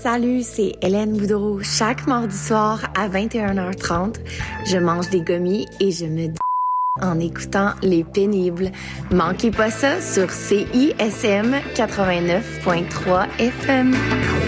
Salut, c'est Hélène Boudreau. Chaque mardi soir à 21h30, je mange des gommis et je me en écoutant Les Pénibles. Manquez pas ça sur CISM 89.3 FM.